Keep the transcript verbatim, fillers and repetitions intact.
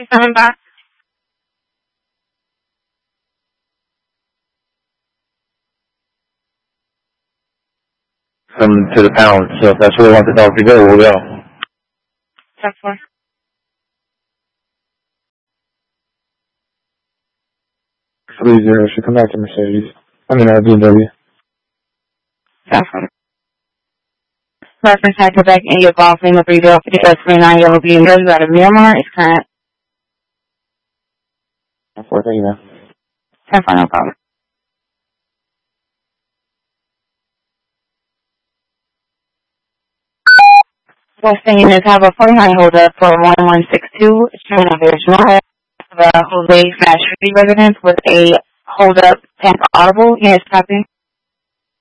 You coming back? Come to the pound, so if that's where we want the dog to go, we'll go. ten four. three zero should come back to Mercedes. I mean, uh, B M W. ten four. Reference had Quebec and your golf name of three zero three nine yellow B M W out of Miramar is current. ten four, thank you, man. ten four, no problem. Western units have a forty-nine holdup for one one six two, showing that there's no head of a Jose Smash Street residence with a holdup tank audible. Yes, copy.